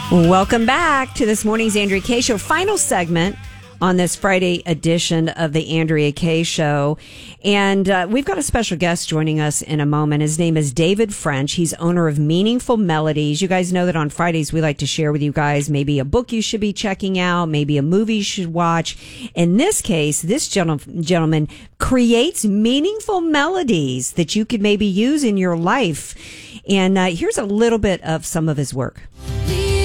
Welcome back to this morning's Andrea Kaye Show. Final segment on this Friday edition of the Andrea Kaye Show. And we've got a special guest joining us in a moment. His name is David French. He's owner of Meaningful Melodies. You guys know that on Fridays we like to share with you guys maybe a book you should be checking out, maybe a movie you should watch. In this case, this gentleman creates meaningful melodies that you could maybe use in your life. And here's a little bit of some of his work.